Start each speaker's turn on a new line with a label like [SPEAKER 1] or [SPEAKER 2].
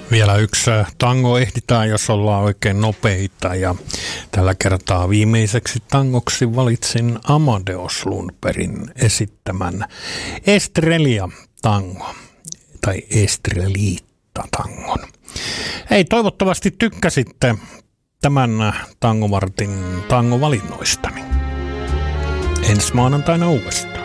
[SPEAKER 1] Vielä yksi tango ehditään, jos ollaan oikein nopeita, ja tällä kertaa viimeiseksi tangoksi valitsin Amadeus Lundbergin esittämän Estrella-tango tai Estrelita-tangon. Hei, toivottavasti tykkäsitte tämän Tangomartin tangovalinnoistani. Ensi maanantaina uudestaan.